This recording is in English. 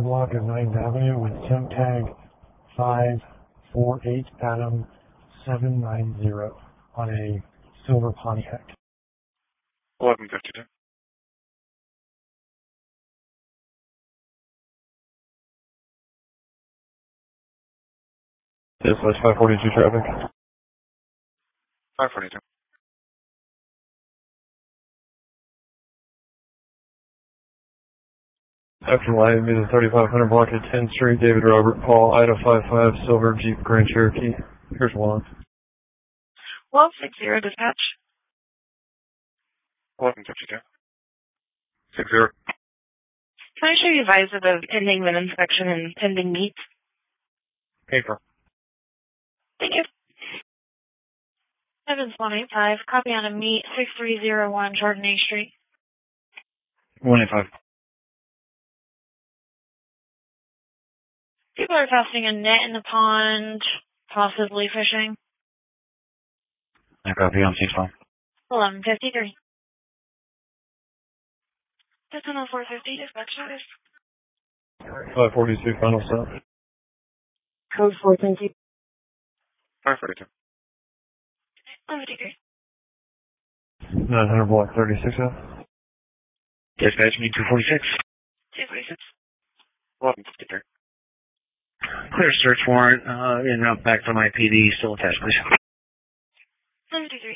block of 9th Avenue with temp tag 548 Adam 790 on a silver Pontiac. 1152. Yes, that's 542 traffic. 542. After Lion, the 3500 block at 10th Street, David Robert Paul, Ida 55, Silver Jeep Grand Cherokee. Here's one. 1260 dispatch. 1152. 60. Can I show you advise of the pending limb inspection and pending meet? Paper. Thank you. 7185, copy on a meet 6301 Chardonnay Street. 185. People are casting a net in the pond, possibly fishing. I copy on ceasefire. 1153. That's on 450 dispatch notice. 542 final stop. Code 420. 542. 153. 900 block 36 F. Dispatch me 246. 246. 1153. Clear search warrant, and back from my PD, still attached, please. 153.